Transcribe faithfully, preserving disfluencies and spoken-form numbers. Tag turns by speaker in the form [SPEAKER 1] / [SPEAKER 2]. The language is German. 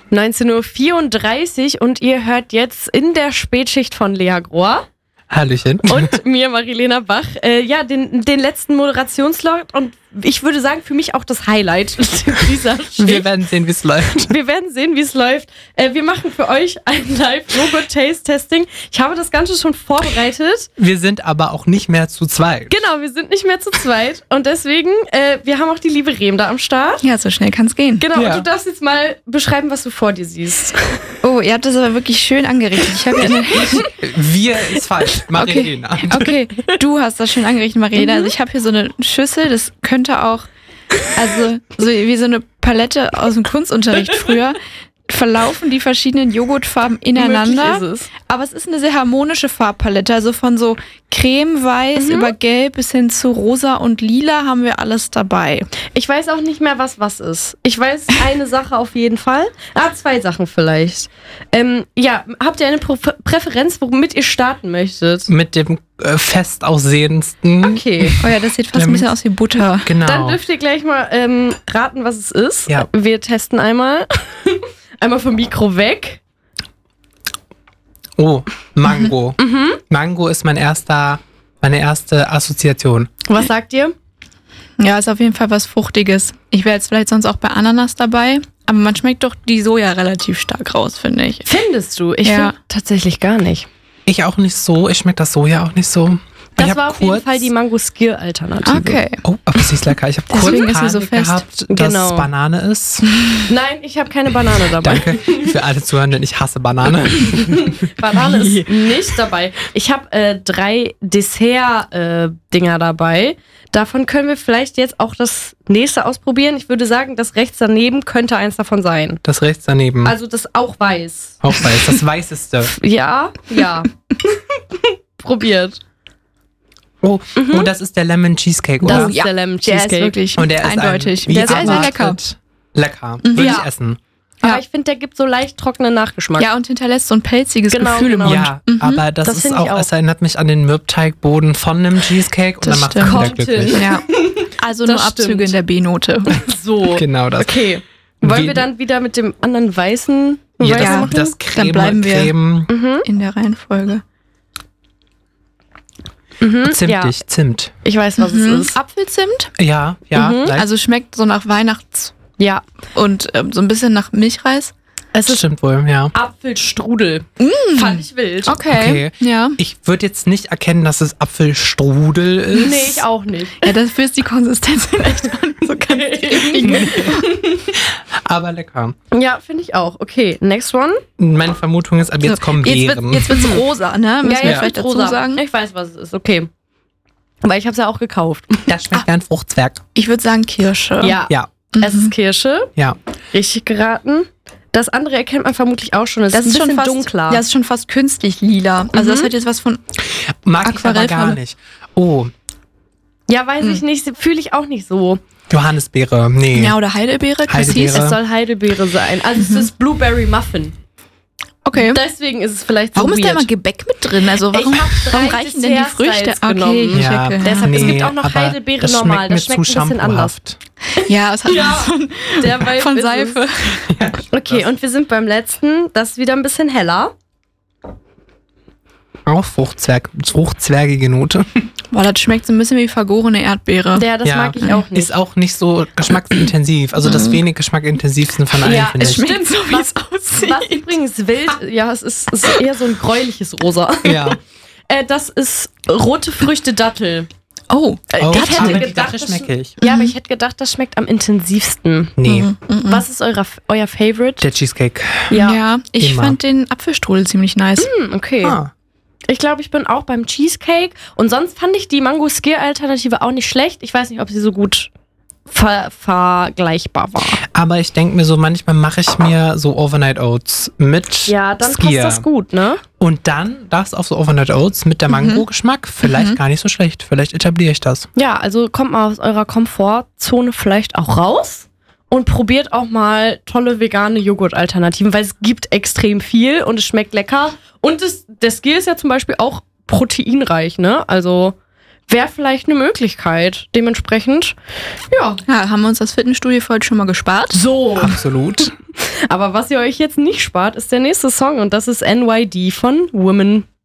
[SPEAKER 1] neunzehn Uhr vierunddreißig und ihr hört jetzt in der Spätschicht von Lea Grohr.
[SPEAKER 2] Hallöchen.
[SPEAKER 1] Und mir, Marilena Bach. Äh, ja, den, den letzten Moderationslog und ich würde sagen, für mich auch das Highlight dieser Schicht.
[SPEAKER 2] Wir werden sehen, wie es läuft.
[SPEAKER 1] Wir werden sehen, wie es läuft. Äh, wir machen für euch ein Live-Joghurt-Taste-Testing. Ich habe das Ganze schon vorbereitet.
[SPEAKER 2] Wir sind aber auch nicht mehr zu zweit.
[SPEAKER 1] Genau, wir sind nicht mehr zu zweit. Und deswegen, äh, wir haben auch die liebe Rehm da am Start.
[SPEAKER 3] Ja, so schnell kann's gehen.
[SPEAKER 1] Genau,
[SPEAKER 2] Ja.
[SPEAKER 1] und du darfst jetzt mal beschreiben, was du vor dir siehst.
[SPEAKER 3] Oh, ihr habt das aber wirklich schön angerichtet. Ich habe ja eine
[SPEAKER 2] Wir ist falsch. Marilena.
[SPEAKER 3] Okay, du hast das schön angerichtet, Marilena. Also ich habe hier so eine Schüssel, das könnte auch, also so wie so eine Palette aus dem Kunstunterricht früher, verlaufen die verschiedenen Joghurtfarben ineinander.
[SPEAKER 1] Möglich ist es.
[SPEAKER 3] Aber es ist eine sehr harmonische Farbpalette, also von so cremeweiß
[SPEAKER 1] Mhm.
[SPEAKER 3] über gelb bis hin zu rosa und lila haben wir alles dabei.
[SPEAKER 1] Ich weiß auch nicht mehr, was was ist. Ich weiß eine Sache auf jeden Fall. Ah, zwei Sachen vielleicht. Ähm, ja, habt ihr eine Pro- Präferenz, womit ihr starten möchtet?
[SPEAKER 2] Mit dem äh, festaussehendsten.
[SPEAKER 1] Okay.
[SPEAKER 3] Oh ja, das sieht fast ein bisschen aus wie Butter.
[SPEAKER 2] Genau.
[SPEAKER 1] Dann dürft ihr gleich mal ähm, raten, was es ist.
[SPEAKER 2] Ja.
[SPEAKER 1] Wir testen einmal. Einmal vom Mikro weg.
[SPEAKER 2] Oh, Mango.
[SPEAKER 1] Mhm.
[SPEAKER 2] Mango ist mein erster, meine erste Assoziation.
[SPEAKER 1] Was sagt ihr?
[SPEAKER 3] Ja, ist auf jeden Fall was Fruchtiges. Ich wäre jetzt vielleicht sonst auch bei Ananas dabei, aber man schmeckt doch die Soja relativ stark raus, finde ich.
[SPEAKER 1] Findest du? Ich
[SPEAKER 3] Ja.
[SPEAKER 1] finde tatsächlich gar nicht.
[SPEAKER 2] Ich auch nicht so. Ich schmecke das Soja auch nicht so. Ich
[SPEAKER 1] Das
[SPEAKER 2] hab
[SPEAKER 1] war auf
[SPEAKER 2] kurz,
[SPEAKER 1] jeden Fall die Mango-Skier-Alternative.
[SPEAKER 3] Okay.
[SPEAKER 2] Oh, aber sie ist lecker. Ich habe kurz
[SPEAKER 3] Deswegen ist sie
[SPEAKER 2] Panik
[SPEAKER 3] so fest.
[SPEAKER 2] gehabt, dass
[SPEAKER 1] Genau.
[SPEAKER 2] es Banane ist.
[SPEAKER 1] Nein, ich habe keine Banane dabei.
[SPEAKER 2] Danke für alle Zuhörenden. Ich hasse Banane.
[SPEAKER 1] Banane ist nicht dabei. Ich habe äh, drei Dessert-Dinger dabei. Davon können wir vielleicht jetzt auch das nächste ausprobieren. Ich würde sagen, das rechts daneben könnte eins davon sein.
[SPEAKER 2] Das rechts daneben.
[SPEAKER 1] Also das auch weiß.
[SPEAKER 2] auch weiß. Das weißeste.
[SPEAKER 1] Ja, ja. Probiert.
[SPEAKER 2] Oh, oh, das ist der Lemon Cheesecake,
[SPEAKER 1] Das
[SPEAKER 2] oder?
[SPEAKER 1] ist der Lemon
[SPEAKER 3] Der ist
[SPEAKER 1] Cheesecake.
[SPEAKER 3] wirklich
[SPEAKER 2] Und der ist
[SPEAKER 3] eindeutig.
[SPEAKER 2] Ein, wie
[SPEAKER 3] Der ist sehr, sehr lecker.
[SPEAKER 2] erwartet, Lecker. Würde
[SPEAKER 1] Ja.
[SPEAKER 2] ich essen.
[SPEAKER 1] Aber
[SPEAKER 3] Ja.
[SPEAKER 1] ich finde, der gibt so leicht trockenen Nachgeschmack.
[SPEAKER 3] Ja, und hinterlässt so ein pelziges
[SPEAKER 1] Genau,
[SPEAKER 3] Gefühl
[SPEAKER 1] genau.
[SPEAKER 3] im Mund.
[SPEAKER 2] Ja,
[SPEAKER 3] Mhm.
[SPEAKER 2] aber das,
[SPEAKER 1] Das
[SPEAKER 2] ist
[SPEAKER 1] find ich
[SPEAKER 2] auch,
[SPEAKER 1] auch.
[SPEAKER 2] es erinnert mich an den Mürbteigboden von einem Cheesecake und
[SPEAKER 3] Das
[SPEAKER 2] dann macht es
[SPEAKER 3] stimmt.
[SPEAKER 2] wieder
[SPEAKER 1] Kommt
[SPEAKER 2] glücklich.
[SPEAKER 1] hin.
[SPEAKER 3] Ja. Also
[SPEAKER 1] Das
[SPEAKER 3] nur Abzüge
[SPEAKER 1] stimmt.
[SPEAKER 3] in der B-Note.
[SPEAKER 1] So.
[SPEAKER 2] Genau das.
[SPEAKER 1] Okay. Wollen
[SPEAKER 2] Wie-
[SPEAKER 1] wir dann wieder mit dem anderen weißen
[SPEAKER 2] Ja,
[SPEAKER 1] weitermachen?
[SPEAKER 2] das, das Creme,
[SPEAKER 3] Dann bleiben wir.
[SPEAKER 2] Creme
[SPEAKER 1] Mhm.
[SPEAKER 3] In der Reihenfolge.
[SPEAKER 1] Mhm. Ja,
[SPEAKER 2] zimtig, Zimt.
[SPEAKER 1] ich weiß, was
[SPEAKER 3] Mhm.
[SPEAKER 1] es ist.
[SPEAKER 3] Apfelzimt.
[SPEAKER 2] Ja, ja.
[SPEAKER 1] Mhm.
[SPEAKER 2] leicht.
[SPEAKER 3] Also schmeckt so nach Weihnachts-
[SPEAKER 1] Ja,
[SPEAKER 3] und ähm, so ein bisschen nach Milchreis.
[SPEAKER 1] es ist
[SPEAKER 2] Stimmt wohl, ja.
[SPEAKER 1] Apfelstrudel. Fand ich wild.
[SPEAKER 3] Okay.
[SPEAKER 2] Okay.
[SPEAKER 3] Ja.
[SPEAKER 2] Ich würde jetzt nicht erkennen, dass es Apfelstrudel ist.
[SPEAKER 1] Nee, ich auch nicht.
[SPEAKER 3] Ja, dafür ist die Konsistenz vielleicht auch nicht so ganz die richtige.
[SPEAKER 2] Aber lecker.
[SPEAKER 1] Ja, finde ich auch. Okay, next one.
[SPEAKER 2] Meine Vermutung ist, ab jetzt kommen
[SPEAKER 3] Jetzt,
[SPEAKER 2] Beeren.
[SPEAKER 3] wird, jetzt wird's rosa, ne? Müssen wir
[SPEAKER 2] ja.
[SPEAKER 3] vielleicht dazu
[SPEAKER 1] rosa.
[SPEAKER 3] sagen.
[SPEAKER 1] Ich weiß, was es ist. Okay. Aber ich habe es ja auch gekauft.
[SPEAKER 2] Das schmeckt wie ein Fruchtzwerg.
[SPEAKER 3] Ich würde sagen Kirsche.
[SPEAKER 1] Ja,
[SPEAKER 2] Ja,
[SPEAKER 1] es ist Kirsche.
[SPEAKER 2] ja.
[SPEAKER 1] Richtig geraten. Das andere erkennt man vermutlich auch schon. Es
[SPEAKER 3] Das
[SPEAKER 1] ist
[SPEAKER 3] ist
[SPEAKER 1] ein
[SPEAKER 3] schon
[SPEAKER 1] bisschen
[SPEAKER 3] fast
[SPEAKER 1] dunkler.
[SPEAKER 3] Das ist schon fast künstlich lila. Also das hat jetzt was von.
[SPEAKER 2] Mag ich aber
[SPEAKER 3] Aquarellfarbe.
[SPEAKER 2] gar nicht. Oh,
[SPEAKER 1] ja, weiß ich nicht. Fühle ich auch nicht so.
[SPEAKER 2] Johannisbeere. Nee.
[SPEAKER 3] Ja, oder Heidelbeere.
[SPEAKER 2] Heidelbeere.
[SPEAKER 3] Cassis.
[SPEAKER 1] Es soll Heidelbeere sein. Also es ist Blueberry Muffin.
[SPEAKER 3] Okay.
[SPEAKER 1] Deswegen ist es vielleicht so
[SPEAKER 3] Warum ist da
[SPEAKER 1] weird.
[SPEAKER 3] immer Gebäck mit drin? Also warum,
[SPEAKER 1] Ich hab drei
[SPEAKER 3] warum reichen denn die Früchte?
[SPEAKER 1] Desserts genommen.
[SPEAKER 3] Okay, ich
[SPEAKER 2] Ja,
[SPEAKER 3] checke.
[SPEAKER 1] Deshalb- es
[SPEAKER 2] nee,
[SPEAKER 1] gibt auch noch
[SPEAKER 2] aber
[SPEAKER 1] Heidelbeere
[SPEAKER 2] das
[SPEAKER 1] normal,
[SPEAKER 2] Schmeckt
[SPEAKER 1] das
[SPEAKER 2] mir
[SPEAKER 1] schmeckt
[SPEAKER 2] zu
[SPEAKER 1] ein bisschen
[SPEAKER 2] shampoohaft.
[SPEAKER 3] Ja, es hat
[SPEAKER 1] Ja.
[SPEAKER 3] was von,
[SPEAKER 1] Der Vibe
[SPEAKER 3] von
[SPEAKER 1] ist
[SPEAKER 3] Seife.
[SPEAKER 1] es. Okay, und wir sind beim letzten. Das ist wieder ein bisschen heller.
[SPEAKER 2] Auch Fruchtzwerg, fruchtzwergige Note.
[SPEAKER 3] Boah, das schmeckt so ein bisschen wie vergorene Erdbeere.
[SPEAKER 1] Der, das
[SPEAKER 2] Ja.
[SPEAKER 1] mag ich auch nicht.
[SPEAKER 2] Ist auch nicht so geschmacksintensiv. Also das wenig geschmackintensivsten von allen,
[SPEAKER 1] Ja,
[SPEAKER 2] finde
[SPEAKER 1] es
[SPEAKER 2] ich.
[SPEAKER 1] schmeckt
[SPEAKER 3] so, wie es aussieht.
[SPEAKER 1] Was übrigens wild, ja, es ist, es ist eher so ein gräuliches Rosa.
[SPEAKER 2] Ja.
[SPEAKER 1] Äh, das ist rote Früchte Dattel.
[SPEAKER 3] Oh,
[SPEAKER 1] Äh,
[SPEAKER 2] Oh,
[SPEAKER 1] ich hätte
[SPEAKER 2] aber die
[SPEAKER 1] gedacht,
[SPEAKER 2] Dattel
[SPEAKER 1] das
[SPEAKER 2] schmecke ich.
[SPEAKER 1] Ja, aber ich hätte gedacht, das schmeckt am intensivsten.
[SPEAKER 2] Nee,
[SPEAKER 1] Was ist euer, euer Favorite?
[SPEAKER 2] der Cheesecake.
[SPEAKER 3] ja. ich
[SPEAKER 2] Immer.
[SPEAKER 3] fand den Apfelstrudel ziemlich nice.
[SPEAKER 1] Hm, okay.
[SPEAKER 2] Ah.
[SPEAKER 1] Ich glaube, ich bin auch beim Cheesecake. Und sonst fand ich die Mango-Skier-Alternative auch nicht schlecht. Ich weiß nicht, ob sie so gut ver vergleichbar war.
[SPEAKER 2] Aber ich denke mir so, manchmal mache ich mir so Overnight Oats mit
[SPEAKER 1] Ja, dann
[SPEAKER 2] Skier.
[SPEAKER 1] passt das gut, ne?
[SPEAKER 2] Und dann das auf so Overnight Oats mit der Mango-Geschmack. Vielleicht gar nicht so schlecht. Vielleicht etabliere ich das.
[SPEAKER 1] Ja, also kommt mal aus eurer Komfortzone vielleicht auch raus und probiert auch mal tolle vegane Joghurt-Alternativen, weil es gibt extrem viel und es schmeckt lecker. Und das, der Skier ist ja zum Beispiel auch proteinreich, ne? Also wäre vielleicht eine Möglichkeit. Dementsprechend, ja.
[SPEAKER 3] Ja, haben wir uns das Fitnessstudio für heute schon mal gespart.
[SPEAKER 1] So.
[SPEAKER 2] Absolut.
[SPEAKER 1] Aber was ihr euch jetzt nicht spart, ist der nächste Song und das ist N Y D von Women.